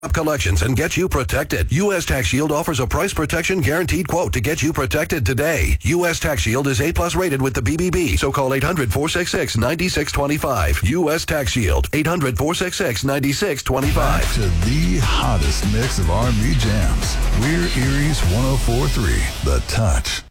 collections and get you protected. U.S. Tax Shield offers a price protection guaranteed quote to get you protected today. U.S. Tax Shield is A+ rated with the BBB, so call 800-466-9625. U.S. Tax Shield, 800-466-9625. Back to the hottest mix of R&B jams. We're Erie's 104.3, The Touch.